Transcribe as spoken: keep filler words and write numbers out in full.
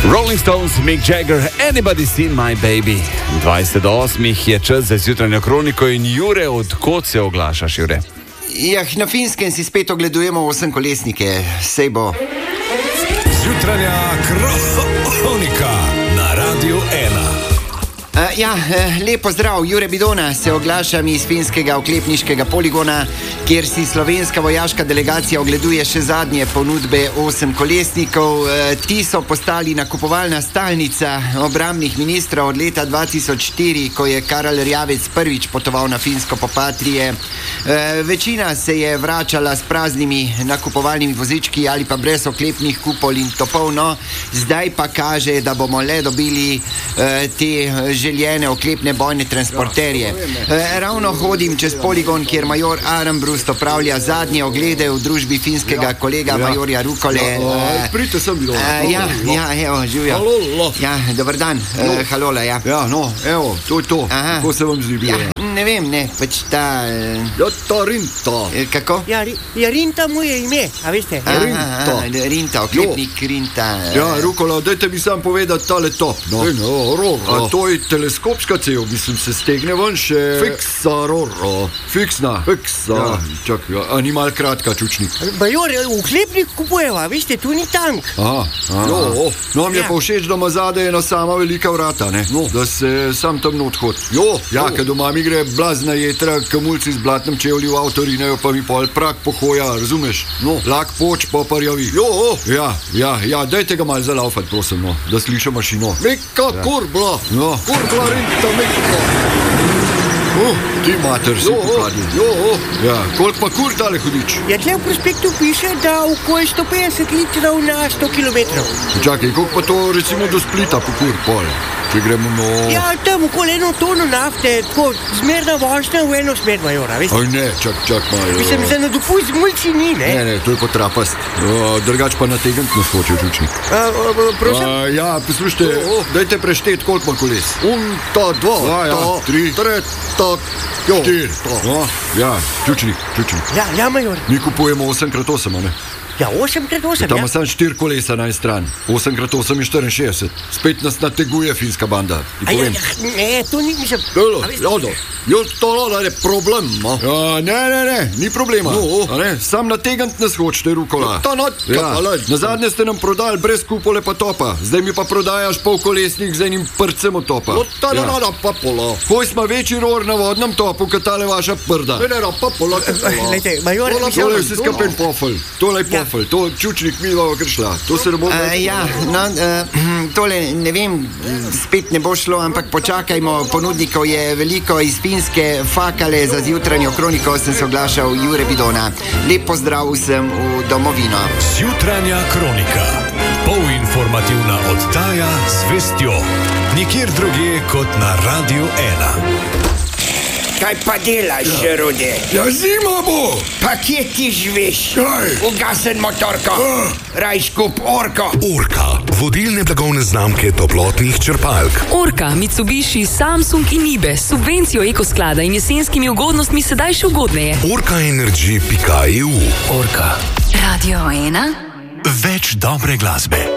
Rolling Stones, Mick Jagger, Anybody Seen My Baby. dvajset do osmih je čas za zjutranjo kroniko in Jure, odkot se oglašaš, Jure? Ja, na Finskem si spet ogledujemo osemkolesnike, sej bo. Zjutranja kronika na Radiu ena. Uh, ja, lepo zdrav, Jure Bidona, se oglašam iz finskega oklepniškega poligona, kjer si slovenska vojaška delegacija ogleduje še zadnje ponudbe osemkolesnikov. Uh, ti so postali nakupovalna stalnica obrambnih ministrov od leta dva tisoč štiri, ko je Karel Erjavec prvič potoval na Finsko po Patrije. Uh, večina se je vračala s praznimi nakupovalnimi vozički ali pa brez oklepnih kupol in topov, no, zdaj pa kaže, da bomo le dobili uh, te željene oklepne bojne transporterje. E, ravno hodim čez poligon, kjer major Armbrust opravlja zadnje oglede v družbi finskega kolega ja. majorja Rukole. Ja, prite sem bilo. E, ja, ja, evo, živijo. Halola. Ja, dober dan. No. E, halola, ja. Ja, no, evo, to je to. Aha. Kako se vam zdi bilo? Ja, ne vem, ne, pač ta... E, ja, ta Rinta. E, kako? Ja, ja, Rinta mu je ime, a veste? Aha, Rinta. aha, Rinta, oklepnik jo. Rinta. E. Ja, Rukola, dajte mi sam povedati tale top, no. E, no, roro. A to je teleskopska cev, mislim, se stegne ven še... Fiksa, roro. Fiksna, fiksa. Ja, čak, ja, a ni mal kratka, čučnik. Major, oklepnik kupujeva, veste, tu ni tank. Aha, aha. Jo, no, mi je Ja. pa všeč, da ima zadaj ena sama velika vrata, ne? No. Da se sam tam odhod. Jo, ja, ker doma mi gre blazna jetra, kamulci z blatnem čevlji v avto rinejo, pa mi pol prak pohoja, razumeš? No, lak poč pa parjavi. Jo, ja, ja, ja, dajte ga mal zalaufat, prosim, no, da sliša mašino. Mika ja. kurbla, no, kurbla Rinta, mika. Oh, ti mater si pokadil. Jo, ja, koliko pa kur tale hudič? Ja, tle v prospektu piše, da okoli sto petdeset litrov na sto kilometrov. Čakaj, koliko pa to recimo do Splita po kur pol? Če gremo no... Ja, tam okoli eno tono nafte, tako zmerna vožnja v eno smer, majora, veste? Aj ne, čak, čak malo. Mislim, za nadopust mulci ni, ne? Ne, ne, to je potrapast. Uh, drugač pa nategant nas hoče žučnik. A, a, prosim? Uh, ja, poslušajte, oh, oh. dajte preštet, koliko ima koles. Un, ta, dva, ja, ja. ta, tri, tre, ta, jo, štir. No, ja, žučnik, žučnik. Ja, ja, major. Mi kupujemo osem krat osem, a ne? Ja, osem krat osem, Tam ja. ima samo štiri kolesa na en stran. osem krat osem je štiriinšestdeset. Spet nas nateguje finska banda. A ja, ja, ne, to ni, mislim... Dolo, a veste- jodo. Jo, to je problem, no? Ja, ne, ne, ne, ni problema. No, a ne, sam nategant nas hočete, Rukola. Ta not, ja. Na zadnje ste nam prodali brez kupole pa topa. Zdaj mi pa prodajaš polkolesnik z enim prcem od topa. No, ta ja. nada pa pola. Hoj smo večji ror na vodnem topu, kot tale vaša prda. Ne, ne, ne, pa pola, te pola. Glejte, major... Tole je vse skapen pofel. Tole je pofel. To čučnik mi bova kršla. To se ne bo... Uh, ja, no, uh, tole, ne vem, spet ne bo šlo, ampak počakajmo, ponudnikov je veliko iz Finske, fakale za zjutranjo kroniko, sem se oglašal, Jure Bidona. Lep pozdrav vsem v domovino. Zjutranja kronika. Polinformativna oddaja z vestjo. Nikjer drugje kot na Radiu ena. Kaj pa delaš, ja. Rode? Ja, zima bo! Pa kje ti živiš? Kaj? Ugasen motorko. Ah. Raj skup Orko. Orka, vodilne blagovne znamke toplotnih črpalk. Orka, Mitsubishi, Samsung in Nibe s subvencijo ekosklada in jesenskimi ugodnostmi sedaj še ugodneje. orka energy pika e u. Orka. Radio ena. Več dobre glasbe.